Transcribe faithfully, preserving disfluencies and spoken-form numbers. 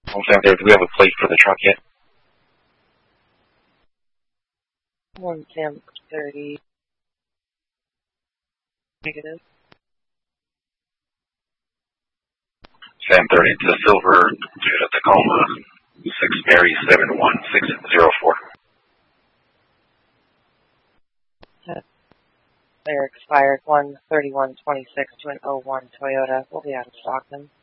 One Sam there, do we have a plate for the truck yet? One Sam thirty. Negative. Sam thirty to Silver, to Tacoma, six Mary seven one six zero four. They're expired one thirty-one twenty-six to an oh one Toyota. We'll be out of stock then.